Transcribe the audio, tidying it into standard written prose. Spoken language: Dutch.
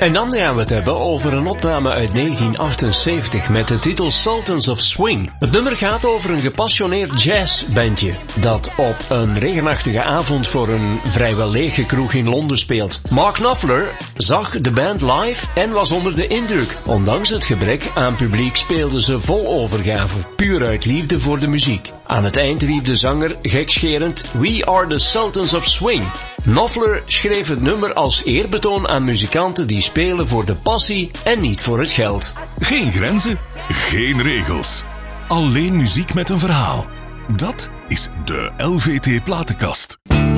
En dan gaan we het hebben over een opname uit 1978 met de titel Sultans of Swing. Het nummer gaat over een gepassioneerd jazzbandje dat op een regenachtige avond voor een vrijwel lege kroeg in Londen speelt. Mark Knopfler zag de band live en was onder de indruk. Ondanks het gebrek aan publiek speelden ze vol overgave, puur uit liefde voor de muziek. Aan het eind riep de zanger gekscherend: "We are the Sultans of Swing." Knopfler schreef het nummer als eerbetoon aan muzikanten die spelen voor de passie en niet voor het geld. Geen grenzen, geen regels. Alleen muziek met een verhaal. Dat is de LVT Platenkast.